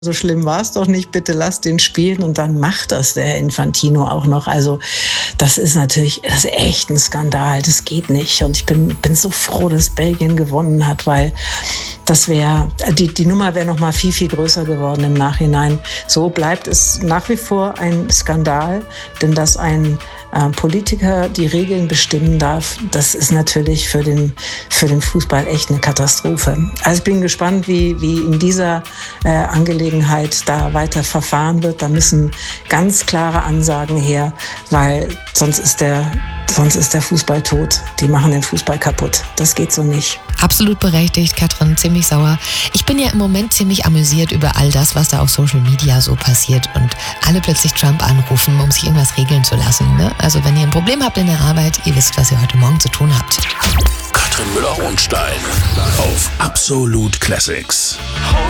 so schlimm war es doch nicht, bitte lass den spielen. Und dann macht das der Infantino auch noch. Also das ist echt ein Skandal, das geht nicht. Und ich bin so froh, dass Belgien gewonnen hat, weil die Nummer wäre noch mal viel, viel größer geworden im Nachhinein. So bleibt es nach wie vor ein Skandal, denn dass ein Politiker die Regeln bestimmen darf, das ist natürlich für den Fußball echt eine Katastrophe. Also ich bin gespannt, wie in dieser Angelegenheit da weiter verfahren wird. Da müssen ganz klare Ansagen her, weil sonst ist der Fußball tot. Die machen den Fußball kaputt. Das geht so nicht. Absolut berechtigt, Katrin, ziemlich sauer. Ich bin ja im Moment ziemlich amüsiert über all das, was da auf Social Media so passiert und alle plötzlich Trump anrufen, um sich irgendwas regeln zu lassen. Ne? Also wenn ihr ein Problem habt in der Arbeit, ihr wisst, was ihr heute Morgen zu tun habt. Katrin Müller-Hohenstein auf Absolut Classics.